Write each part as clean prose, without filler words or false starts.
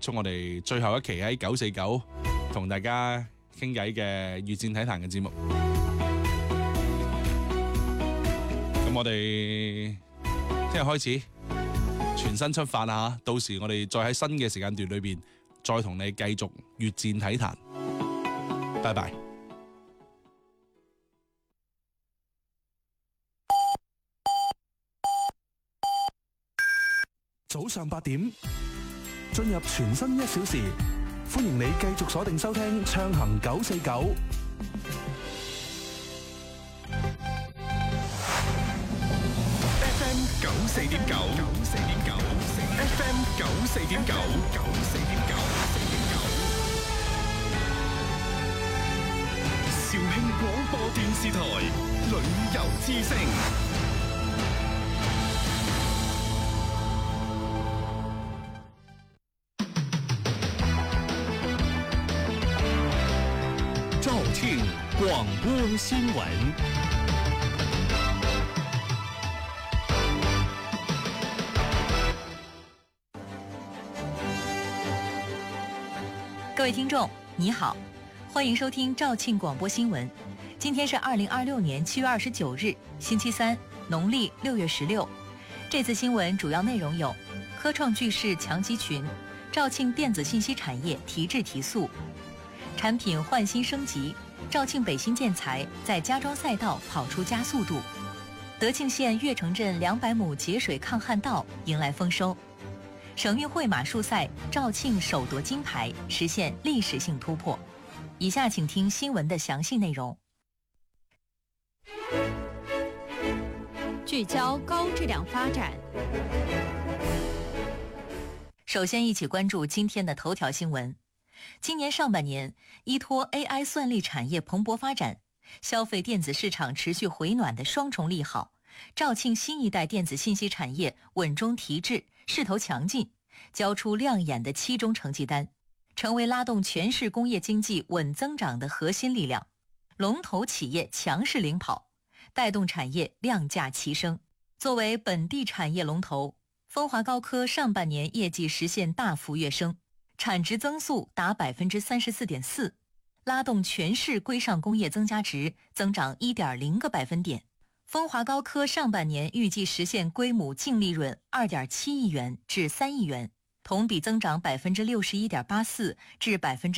出我哋最後一期喺949同大家傾偈嘅越戰體壇嘅節目。咁我哋聽日開始全新出發啦，到時我哋再喺新嘅時間段裏邊再同你繼續越戰體壇。拜拜。 早上8點，進入全新1小時，歡迎你繼續鎖定收聽暢行949。 FM 94.9 FM 94.9肇慶廣播電視台旅遊之聲。 肇慶廣播新聞。 各位听众，你好，欢迎收听肇庆广播新闻。今天是2026年7月29日，星期三，农历6月16。这次新闻主要内容有：科创巨噬强集群，肇庆电子信息产业提质提速；产品换新升级，肇庆北新建材在家装赛道跑出加速度；德庆县越城镇200亩节水抗旱道迎来丰收；省运会马术赛，肇庆首夺金牌，实现历史性突破。以下请听新闻的详细内容。 聚焦高质量发展。 首先一起关注今天的头条新闻。今年上半年，依托 AI 算力产业蓬勃发展，消费电子市场持续回暖的双重利好，肇庆新一代电子信息产业稳中提质，势头强劲，交出亮眼的期中成绩单，成为拉动全市工业经济稳增长的核心力量。龙头企业强势领跑，带动产业量价齐升。作为本地产业龙头，风华高科上半年业绩实现大幅跃升，产值增速达 34.4%， 拉动全市规上工业增加值增长 1.0个百分点。风华高科上半年预计实现规模净利润 2.7 亿元至3亿元，同比增长 61.84% 至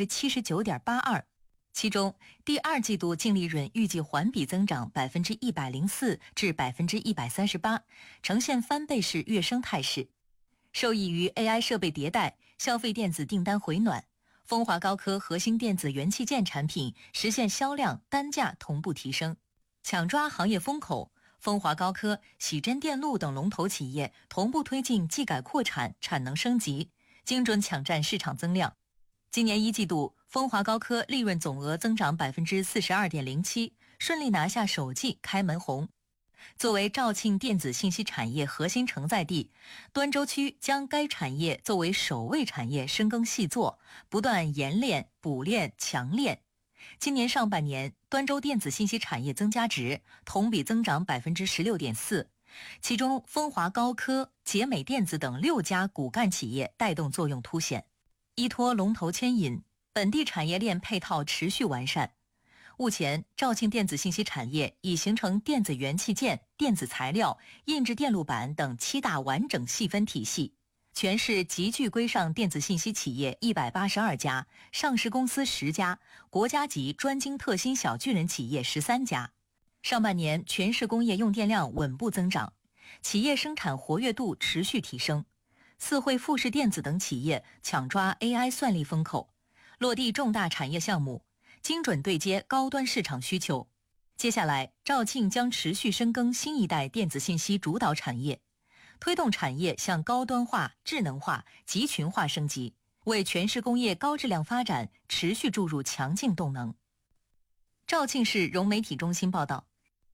79.82%。其中第二季度净利润预计环比增长 104% 至 138%， 呈现翻倍式跃升态势。受益于 AI 设备迭代，消费电子订单回暖，风华高科核心电子元器件产品实现销量单价同步提升。抢抓行业风口，风华高科、喜臻电路等龙头企业同步推进技改扩产、产能升级，精准抢占市场增量。今年1季度，风华高科利润总额增长 42.07%， 顺利拿下首季开门红。作为肇庆电子信息产业核心承载地，端州区将该产业作为首位产业深耕细作，不断研炼、补炼、强炼。今年上半年，端州电子信息产业增加值同比增长 16.4%， 其中风华高科、捷美电子等6家骨干企业带动作用凸显。依托龙头牵引，本地产业链配套持续完善。目前，肇庆电子信息产业已形成电子元器件、电子材料、印制电路板等7大完整细分体系。全市集聚规上电子信息企业182家，上市公司10家，国家级专精特新小巨人企业13家。上半年全市工业用电量稳步增长，企业生产活跃度持续提升。四惠富士电子等企业抢抓 AI 算力风口，落地重大产业项目，精准对接高端市场需求。接下来，肇庆将持续深耕新一代电子信息主导产业，推动产业向高端化、智能化、集群化升级，为全市工业高质量发展持续注入强劲动能。肇庆市融媒体中心报道。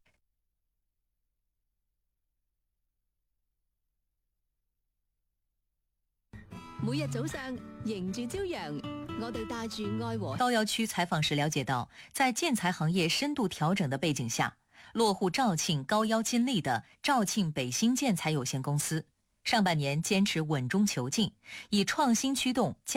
每日早上迎住朝陽，我哋帶住愛和。 高要區採訪時了解到，在建材行業深度調整的背景下，落戶肇慶高腰金利的肇慶北新建材有限公司，上半年堅持穩中求進，以創新驅動